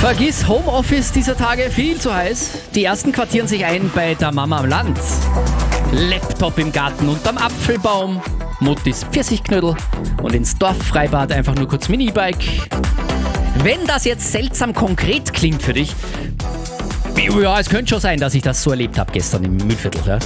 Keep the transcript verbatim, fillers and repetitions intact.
Vergiss Homeoffice dieser Tage, viel zu heiß. Die ersten quartieren sich ein bei der Mama am Land. Laptop im Garten unterm Apfelbaum, Muttis Pfirsichknödel und ins Dorffreibad einfach nur kurz mit dem E-Bike. Wenn das jetzt seltsam konkret klingt für dich, ja, es könnte schon sein, dass ich das so erlebt habe gestern im Mühlviertel. Ja.